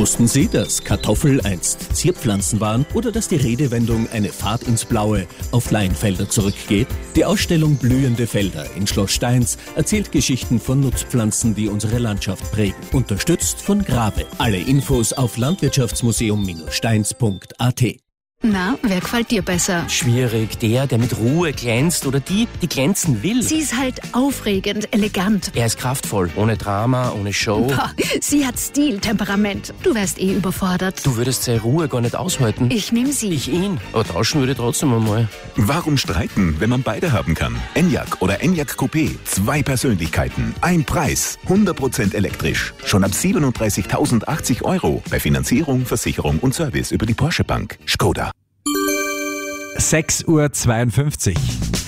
Wussten Sie, dass Kartoffel einst Zierpflanzen waren oder dass die Redewendung eine Fahrt ins Blaue auf Laienfelder zurückgeht? Die Ausstellung Blühende Felder in Schloss Steins erzählt Geschichten von Nutzpflanzen, die unsere Landschaft prägen. Unterstützt von Grabe. Alle Infos auf landwirtschaftsmuseum-steins.at. Na, wer gefällt dir besser? Schwierig. Der mit Ruhe glänzt oder die glänzen will. Sie ist halt aufregend, elegant. Er ist kraftvoll, ohne Drama, ohne Show. Boah, sie hat Stil, Temperament. Du wärst überfordert. Du würdest seine Ruhe gar nicht aushalten. Ich nehm sie. Ich ihn. Aber tauschen würde ich trotzdem einmal. Warum streiten, wenn man beide haben kann? Enyaq oder Enyaq Coupé. 2 Persönlichkeiten, ein Preis. 100% elektrisch. Schon ab 37.080 € bei Finanzierung, Versicherung und Service über die Porsche Bank. Skoda. 6:52 Uhr.